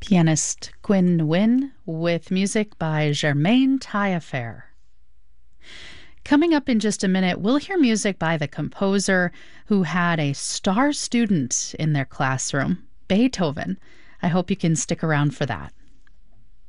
Pianist Quinn Nguyen with music by Germaine Taillefer. Coming up in just a minute, we'll hear music by the composer who had a star student in their classroom, Beethoven. I hope you can stick around for that.